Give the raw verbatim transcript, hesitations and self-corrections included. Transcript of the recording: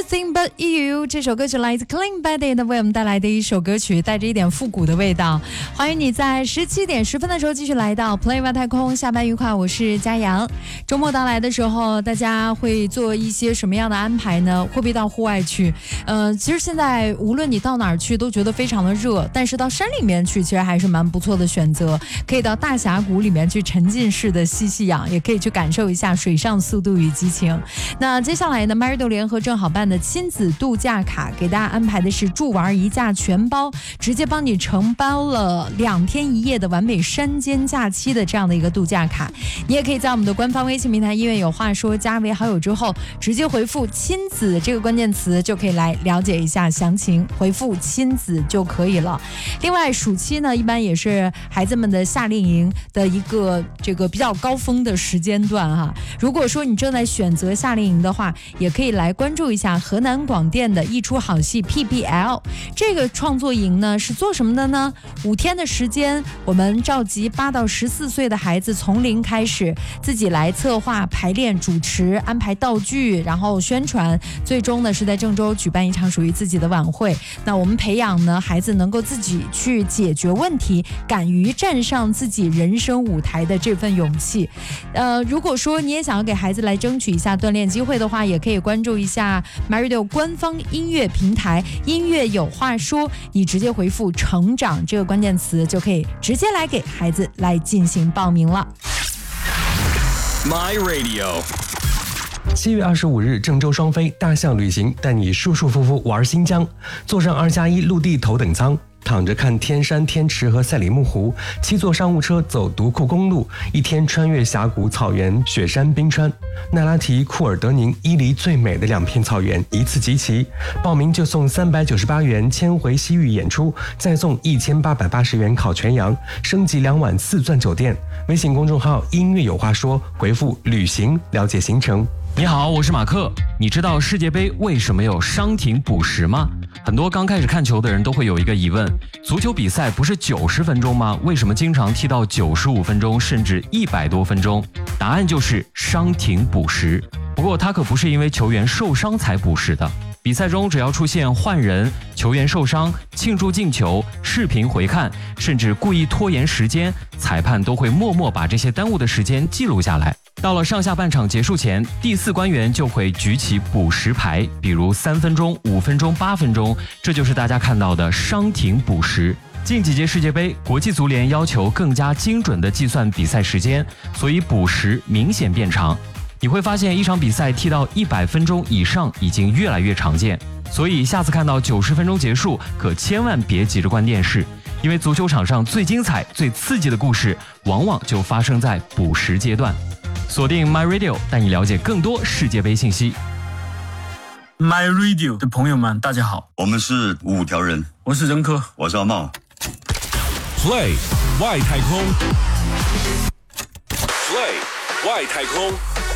Nothing But You 这首歌曲来自 Clean Bandit 为我们带来的一首歌曲，带着一点复古的味道。欢迎你在十七点十分的时候继续来到 Play 外太空，下班愉快，我是佳阳。周末到来的时候，大家会做一些什么样的安排呢？会不会到户外去？呃，其实现在无论你到哪儿去都觉得非常的热，但是到山里面去其实还是蛮不错的选择。可以到大峡谷里面去沉浸式的吸吸氧，也可以去感受一下水上速度与激情。那接下来呢 ，Marido 联合正好办的亲子度假卡，给大家安排的是住玩一价全包，直接帮你承包了两天一夜的完美山间假期的这样的一个度假卡。你也可以在我们的官方微信平台音乐有话说加为好友之后，直接回复亲子这个关键词，就可以来了解一下详情，回复亲子就可以了。另外暑期呢，一般也是孩子们的夏令营的一个这个比较高峰的时间段哈。如果说你正在选择夏令营的话，也可以来关注一下河南广电的一出好戏 P B L 这个创作营呢，是做什么的呢？五天的时间，我们召集八到十四岁的孩子从零开始，自己来策划、排练、主持、安排道具，然后宣传，最终呢是在郑州举办一场属于自己的晚会。那我们培养呢孩子能够自己去解决问题，敢于站上自己人生舞台的这份勇气。呃，如果说你也想要给孩子来争取一下锻炼机会的话，也可以关注一下 Marido 官方音乐平台音乐有话说，你直接回复成长这个关键词，就可以直接来给孩子来进行报名了。 My Radio。 七月二十五日，郑州双飞大象旅行带你舒舒服服玩新疆，坐上二加一陆地头等舱，躺着看天山天池和赛里木湖，七座商务车走独库公路，一天穿越峡谷、草原、雪山、冰川，奈拉提、库尔德宁、伊犁最美的两片草原一次集齐。报名就送三百九十八元千回西域演出，再送一千八百八十元烤全羊，升级两晚四钻酒店。微信公众号音乐有话说，回复旅行了解行程。 你好，我是马克。你知道世界杯为什么有伤停补时吗？很多刚开始看球的人都会有一个疑问：足球比赛不是九十分钟吗？为什么经常踢到九十五分钟，甚至一百多分钟？答案就是伤停补时。不过它可不是因为球员受伤才补时的。比赛中只要出现换人、球员受伤、庆祝进球、视频回看，甚至故意拖延时间，裁判都会默默把这些耽误的时间记录下来。到了上下半场结束前，第四官员就会举起补时牌，比如三分钟、五分钟、八分钟，这就是大家看到的伤停补时。近几届世界杯，国际足联要求更加精准地计算比赛时间，所以补时明显变长。你会发现一场比赛踢到一百分钟以上已经越来越常见，所以下次看到九十分钟结束，可千万别急着关电视，因为足球场上最精彩、最刺激的故事，往往就发生在补时阶段。锁定 My Radio， 带你了解更多世界杯信息。 My Radio 的朋友们，大家好， 我们是五条人， 我是任科， 我是阿茂。 Play 外太空 ，Play 外太空。